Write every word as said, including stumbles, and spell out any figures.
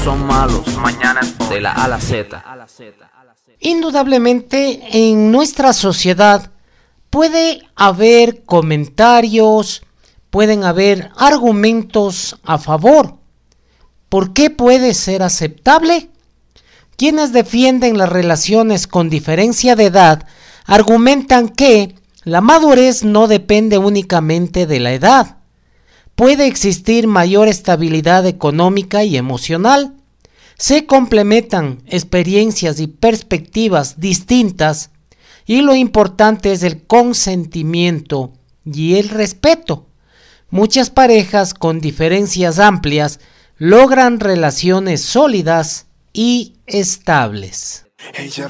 son malos, mañana de la A a la Z. Indudablemente, en nuestra sociedad puede haber comentarios, pueden haber argumentos a favor. ¿Por qué puede ser aceptable? Quienes defienden las relaciones con diferencia de edad argumentan que la madurez no depende únicamente de la edad. Puede existir mayor estabilidad económica y emocional. Se complementan experiencias y perspectivas distintas y lo importante es el consentimiento y el respeto. Muchas parejas con diferencias amplias logran relaciones sólidas y estables. Ella